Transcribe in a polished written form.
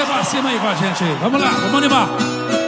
pra cima aí com a gente aí. Vamos lá, vamos animar.